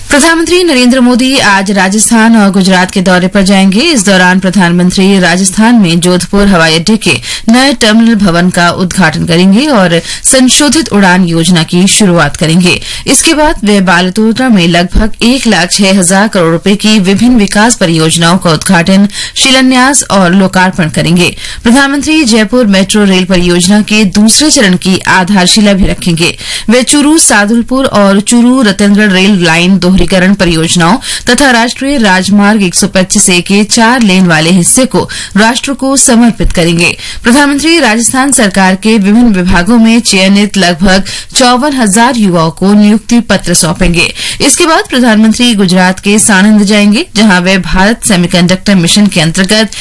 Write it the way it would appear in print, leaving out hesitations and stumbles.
प्रधानमंत्री नरेंद्र मोदी आज राजस्थान और गुजरात के दौरे पर जाएंगे। इस दौरान प्रधानमंत्री राजस्थान में जोधपुर हवाई अड्डे के नए टर्मिनल भवन का उद्घाटन करेंगे और संशोधित उड़ान योजना की शुरूआत करेंगे। इसके बाद वे बालतोड़ा में लगभग 1,06,000 करोड़ रुपए की विभिन्न विकास परियोजनाओं का उद्घाटन, शिलान्यास और लोकार्पण करेंगे। प्रधानमंत्री जयपुर मेट्रो रेल परियोजना के दूसरे चरण की आधारशिला भी रखेंगे। वे चूरू सादुलपुर और चूरू रतनगढ़ रेल लाइन दोहरीकरण परियोजनाओं तथा राष्ट्रीय राजमार्ग 125A के 4 लेन वाले हिस्से को राष्ट्र को समर्पित करेंगे। प्रधानमंत्री राजस्थान सरकार के विभिन्न विभागों में चयनित लगभग 54,000 युवाओं को नियुक्ति पत्र सौंपेंगे। इसके बाद प्रधानमंत्री गुजरात के साणंद जाएंगे, जहां वे भारत सेमीकंडक्टर मिशन के अंतर्गत